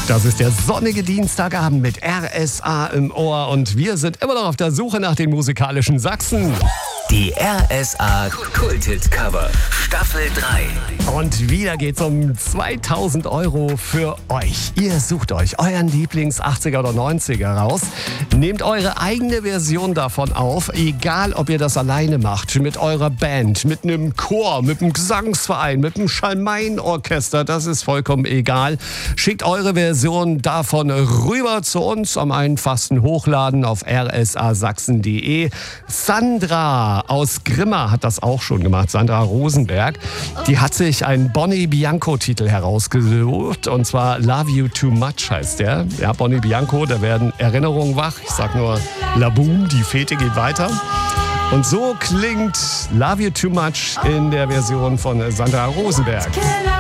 Das ist der sonnige Dienstagabend mit RSA im Ohr und wir sind immer noch auf der Suche nach den musikalischen Sachsen. Die RSA Kulthit-Cover Staffel 3. Und wieder geht's um 2000 € für euch. Ihr sucht euch euren Lieblings-80er oder 90er raus. Nehmt eure eigene Version davon auf, egal ob ihr das alleine macht, mit eurer Band, mit einem Chor, mit einem Gesangsverein, mit einem Schalmeienorchester, das ist vollkommen egal. Schickt eure Version davon rüber zu uns, am einfachsten hochladen auf rsasachsen.de. Sandra aus Grimma hat das auch schon gemacht, Sandra Rosenberg. Die hat sich einen Bonnie Bianco-Titel herausgesucht und zwar Love You Too Much heißt der. Ja, Bonnie Bianco, da werden Erinnerungen wach. Ich sag nur Laboom, die Fete geht weiter. Und so klingt Love You Too Much in der Version von Sandra Rosenberg.